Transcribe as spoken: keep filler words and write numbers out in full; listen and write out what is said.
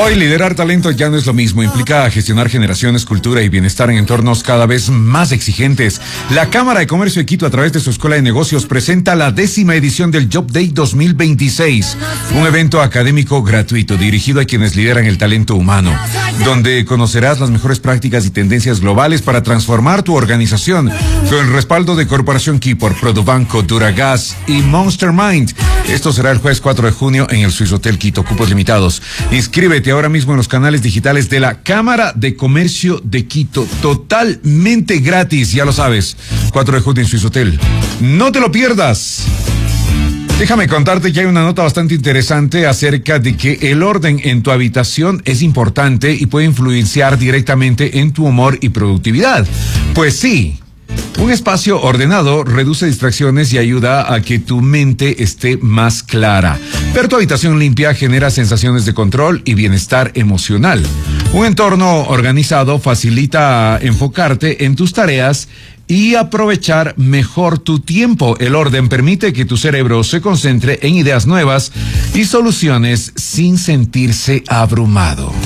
Hoy liderar talento ya no es lo mismo, implica gestionar generaciones, cultura y bienestar en entornos cada vez más exigentes. La Cámara de Comercio de Quito, a través de su Escuela de Negocios, presenta la décima edición del Job Day dos mil veintiséis, un evento académico gratuito dirigido a quienes lideran el talento humano, donde conocerás las mejores prácticas y tendencias globales para transformar tu organización, con el respaldo de Corporación Keyport, Produbanco, Duragas y Monster Mind. Esto será el jueves cuatro de junio en el Swiss Hotel Quito, cupos limitados. Inscríbete ahora mismo en los canales digitales de la Cámara de Comercio de Quito, totalmente gratis, ya lo sabes. cuatro de junio en Swiss Hotel. No te lo pierdas. Déjame contarte que hay una nota bastante interesante acerca de que el orden en tu habitación es importante y puede influenciar directamente en tu humor y productividad. Pues sí. Un espacio ordenado reduce distracciones y ayuda a que tu mente esté más clara. Ver tu habitación limpia genera sensaciones de control y bienestar emocional. Un entorno organizado facilita enfocarte en tus tareas y aprovechar mejor tu tiempo. El orden permite que tu cerebro se concentre en ideas nuevas y soluciones sin sentirse abrumado.